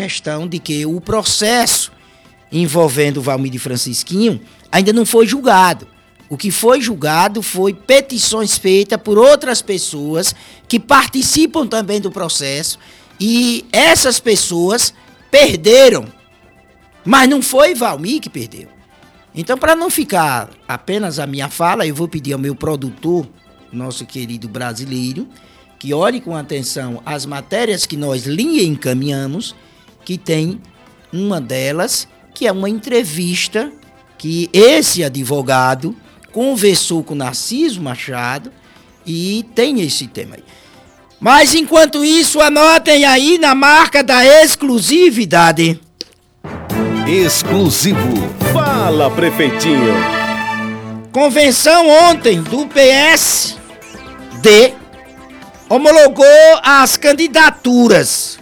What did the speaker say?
questão de que o processo envolvendo o Valmir de Francisquinho ainda não foi julgado. O que foi julgado foi petições feitas por outras pessoas que participam também do processo e essas pessoas perderam. Mas não foi Valmir que perdeu. Então, para não ficar apenas a minha fala, eu vou pedir ao meu produtor, nosso querido brasileiro, que olhe com atenção as matérias que nós lhe encaminhamos, que tem uma delas, que é uma entrevista que esse advogado conversou com Narciso Machado e tem esse tema aí. Mas, enquanto isso, anotem aí na marca da exclusividade. Exclusivo. Fala, prefeitinho. Convenção ontem do PSD homologou as candidaturas.